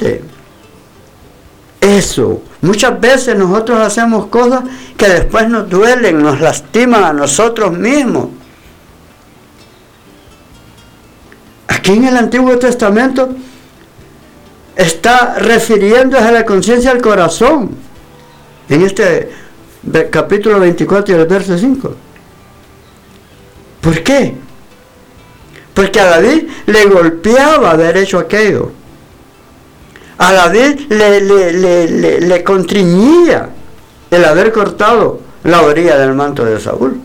importante eso. Muchas veces nosotros hacemos cosas que después nos duelen, nos lastiman a nosotros mismos. Aquí en el Antiguo Testamento está refiriéndose a la conciencia del corazón. En este capítulo 24 y el verso 5. ¿Por qué? Porque a David le golpeaba haber hecho aquello. A David le contriñía el haber cortado la orilla del manto de Saúl.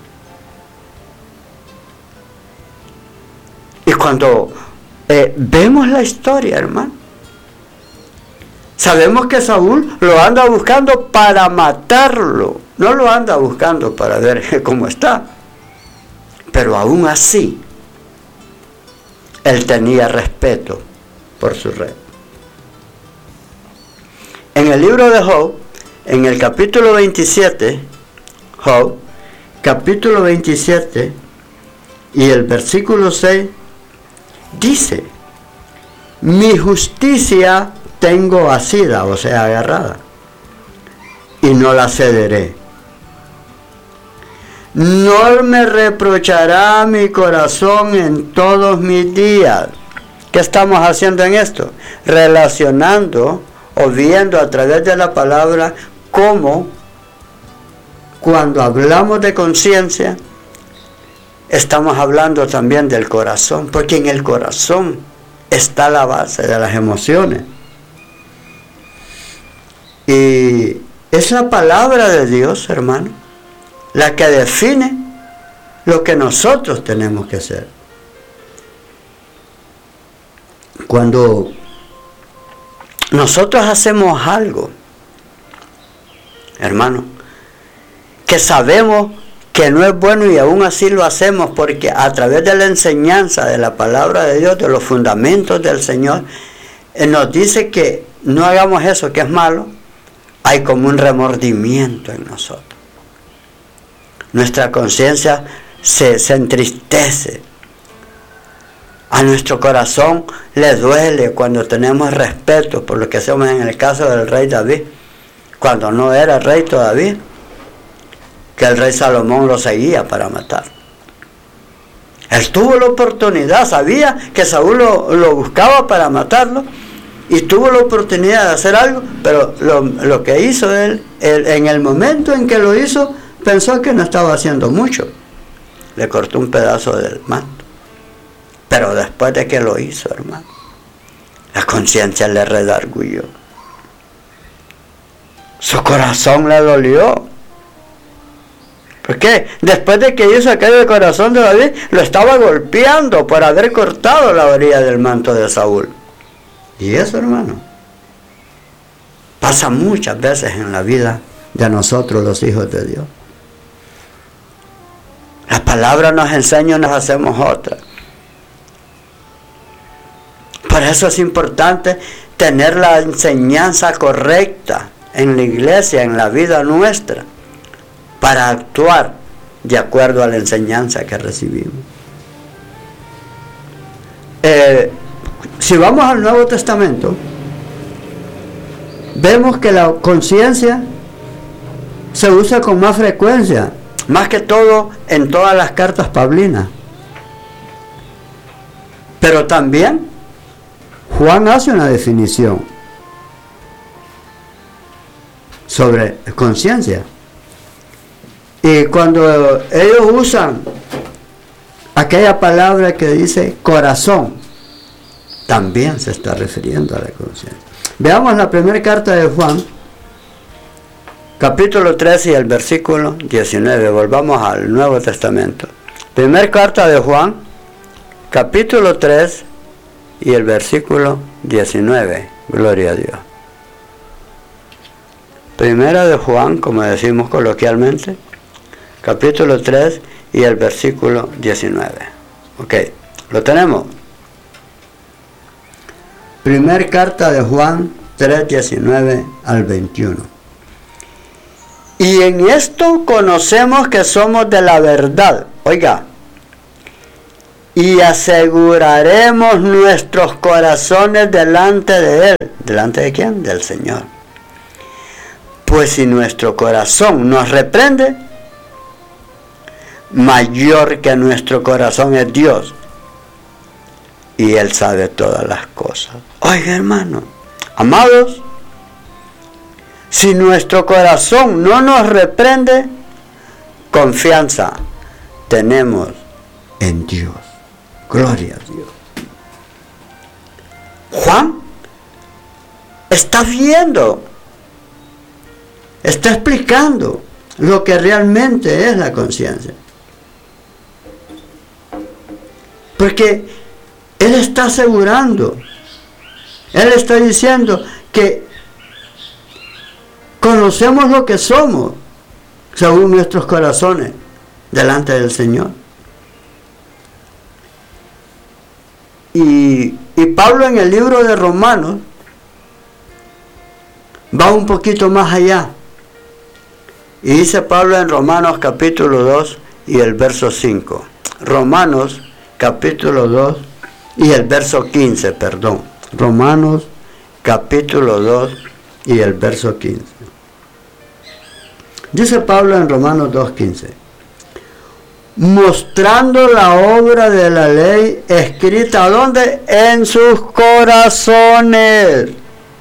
Y cuando vemos la historia, hermano, sabemos que Saúl lo anda buscando para matarlo. No lo anda buscando para ver cómo está. Pero aún así, él tenía respeto por su rey. En el libro de Job, en el capítulo 27, Job, capítulo 27 y el versículo 6, dice: mi justicia tengo asida, o sea, agarrada, y no la cederé. No me reprochará mi corazón en todos mis días. ¿Qué estamos haciendo en esto? Relacionando o viendo a través de la palabra cómo cuando hablamos de conciencia estamos hablando también del corazón, porque en el corazón está la base de las emociones. Y es la palabra de Dios, hermano, la que define lo que nosotros tenemos que hacer. Cuando nosotros hacemos algo, hermano, que sabemos que no es bueno y aún así lo hacemos porque a través de la enseñanza de la palabra de Dios, de los fundamentos del Señor, nos dice que no hagamos eso, que es malo, hay como un remordimiento en nosotros. Nuestra conciencia se entristece. A nuestro corazón le duele cuando tenemos respeto por lo que hacemos en el caso del rey David, cuando no era rey todavía, que el rey Salomón lo seguía para matar. Él tuvo la oportunidad, sabía que Saúl lo buscaba para matarlo, y tuvo la oportunidad de hacer algo, pero lo que hizo él, en el momento en que lo hizo, pensó que no estaba haciendo mucho. Le cortó un pedazo del manto. Pero después de que lo hizo, hermano, la conciencia le redarguyó. Su corazón le dolió. ¿Por qué? Después de que hizo aquello, el corazón de David lo estaba golpeando por haber cortado la orilla del manto de Saúl. Y eso, hermano, pasa muchas veces en la vida de nosotros, los hijos de Dios. La palabra nos enseña y nos hacemos otra. Por eso es importante tener la enseñanza correcta en la iglesia, en la vida nuestra, para actuar de acuerdo a la enseñanza que recibimos. Si vamos al Nuevo Testamento, vemos que la conciencia se usa con más frecuencia, más que todo en todas las cartas paulinas. Pero también Juan hace una definición sobre conciencia. Y cuando ellos usan aquella palabra que dice corazón, también se está refiriendo a la conciencia. Veamos la primera carta de Juan, capítulo 13 y el versículo 19. Volvamos al Nuevo Testamento. Primera carta de Juan, capítulo 3 y el versículo 19. Gloria a Dios. Primera de Juan, como decimos coloquialmente, capítulo 3 y el versículo 19. Ok, ¿lo tenemos? Primer carta de Juan 3, 19 al 21. Y en esto conocemos que somos de la verdad. Oiga, y aseguraremos nuestros corazones delante de Él. ¿Delante de quién? Del Señor. Pues si nuestro corazón nos reprende, mayor que nuestro corazón es Dios, y Él sabe todas las cosas. Oiga, hermano, amados, si nuestro corazón no nos reprende, confianza tenemos en Dios. Gloria a Dios. Juan está viendo, está explicando lo que realmente es la conciencia. Porque Él está asegurando, Él está diciendo que conocemos lo que somos según nuestros corazones delante del Señor. Y Pablo en el libro de Romanos va un poquito más allá. Y dice Pablo en Romanos capítulo 2 y el verso 5. Romanos capítulo 2 y el verso 15, perdón. Romanos capítulo 2 y el verso 15. Dice Pablo en Romanos 2:15. Mostrando la obra de la ley escrita, ¿dónde? En sus corazones,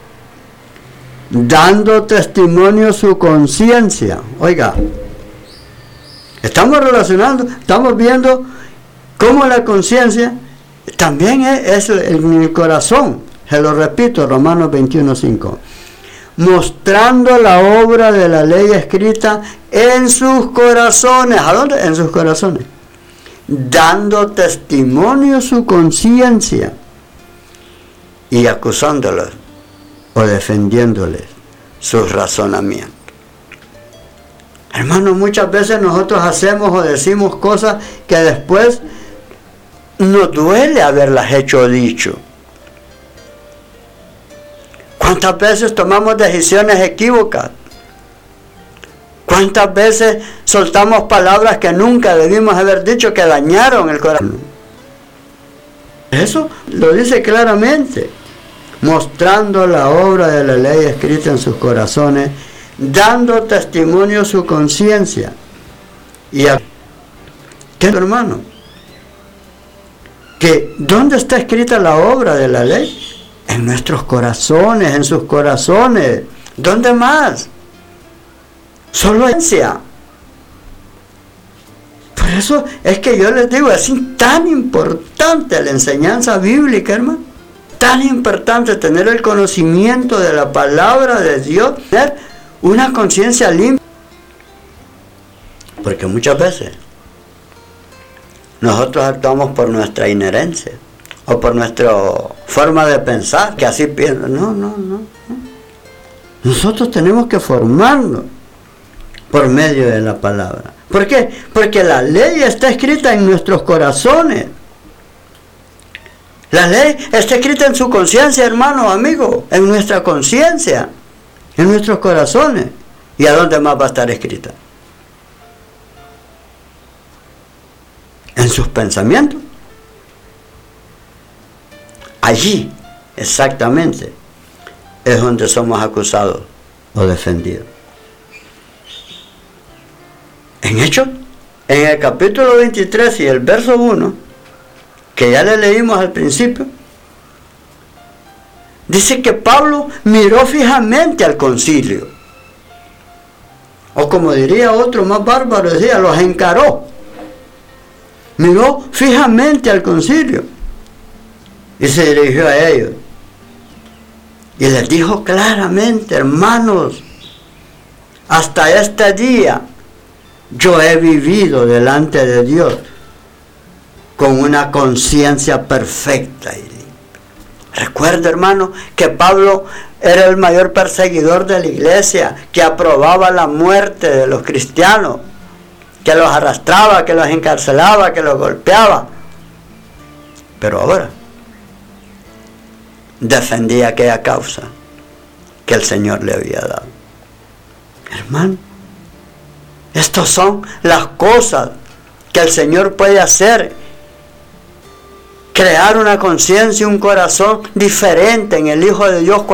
dando testimonio su conciencia. Oiga, estamos relacionando, estamos viendo cómo la conciencia también es en el corazón. Se lo repito, Romanos 21:5. Mostrando la obra de la ley escrita en sus corazones. ¿A dónde? En sus corazones. Dando testimonio su conciencia y acusándolos o defendiéndoles sus razonamientos. Hermanos, muchas veces nosotros hacemos o decimos cosas que después nos duele haberlas hecho o dicho. ¿Cuántas veces tomamos decisiones equívocas? ¿Cuántas veces soltamos palabras que nunca debimos haber dicho, que dañaron el corazón? Eso lo dice claramente. Mostrando la obra de la ley escrita en sus corazones, dando testimonio su conciencia. ¿Qué, hermano? ¿Que dónde está escrita la obra de la ley? En nuestros corazones, en sus corazones. ¿Dónde más? Solo esencia. Por eso es que yo les digo, es tan importante la enseñanza bíblica, hermano. Tan importante tener el conocimiento de la palabra de Dios, tener una conciencia limpia. Porque muchas veces nosotros actuamos por nuestra inherencia o por nuestra forma de pensar, que así piensan. No. Nosotros tenemos que formarnos por medio de la palabra. ¿Por qué? Porque la ley está escrita en nuestros corazones. La ley está escrita en su conciencia, hermano, amigo, en nuestra conciencia, en nuestros corazones. ¿Y a dónde más va a estar escrita? En sus pensamientos. Allí, exactamente, es donde somos acusados o defendidos. En Hechos, en el capítulo 23 y el verso 1, que ya le leímos al principio, dice que Pablo miró fijamente al concilio. O como diría otro más bárbaro, decía, los encaró. Miró fijamente al concilio y se dirigió a ellos. Y les dijo claramente, hermanos, hasta este día yo he vivido delante de Dios con una conciencia perfecta y limpia. Recuerda, hermano, que Pablo era el mayor perseguidor de la iglesia, que aprobaba la muerte de los cristianos, que los arrastraba, que los encarcelaba, que los golpeaba. Pero ahora defendía aquella causa que el Señor le había dado. Hermano, estas son las cosas que el Señor puede hacer crear una conciencia y un corazón diferente en el Hijo de Dios